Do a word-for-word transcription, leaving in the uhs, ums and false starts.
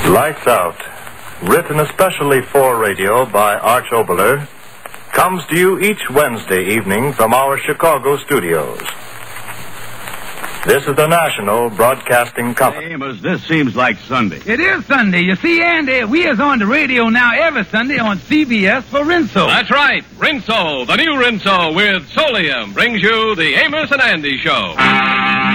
Lights Out, written especially for radio by Arch Oboler, comes to you each Wednesday evening from our Chicago studios. This is the National Broadcasting Company. Hey, Amos, this seems like Sunday. It is Sunday. You see, Andy, we is on the radio now every Sunday on C B S for Rinso. That's right. Rinso, the new Rinso with Solium, brings you the Amos and Andy Show.